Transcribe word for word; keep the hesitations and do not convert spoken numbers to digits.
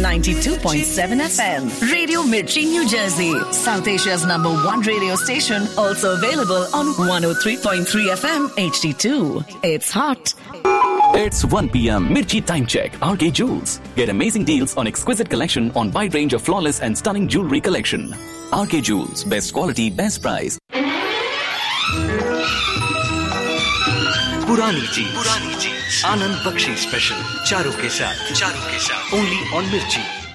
ninety-two point seven F M. Radio Mirchi, New Jersey. South Asia's number one radio station. Also available on one oh three point three F M H D two. It's hot. It's one p.m. Mirchi Time Check. R K Jewels. Get amazing deals on exquisite collection on wide range of flawless and stunning jewelry collection. R K Jewels. Best quality, best price. पुरानी चीज पुरानी चीज आनंद Bakshi special चारों के साथ चारों के साथ ओनली ऑन मिर्ची.